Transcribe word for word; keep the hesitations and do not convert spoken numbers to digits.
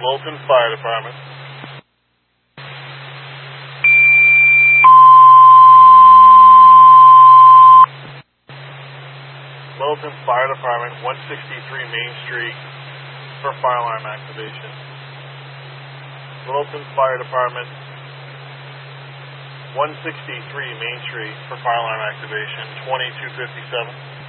Littleton Fire Department. Littleton Fire Department, one sixty-three Main Street for fire alarm activation. Littleton Fire Department, one sixty-three Main Street for fire alarm activation, twenty-two fifty-seven.